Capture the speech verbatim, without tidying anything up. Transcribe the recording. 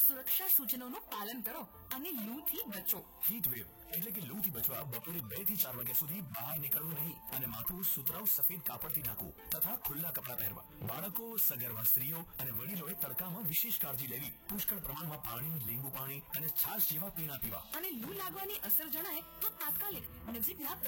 સુરક્ષા સૂચનોનું પાલન કરો અને લૂથી બચો. હીટ વેવ એટલે કે લૂથી બચવા બપોરે બે થી ચાર વાગ્યા સુધી બહાર નીકળવું નહીં અને માથું સુતરાઉ સફેદ કાપડથી ઢાંકવું તથા ખુલ્લા કપડા પહેરવા. બાળકો, સગર્ભા સ્ત્રીઓ અને વડીલોએ તડકામાં વિશેષ કાળજી લેવી. પુષ્કળ પ્રમાણમાં પાણી, લીંબુ પાણી અને છાશ જેવા પીણા પીવા. અને લૂ લાગવાની અસર જણાય તો તાત્કાલિક નજીકના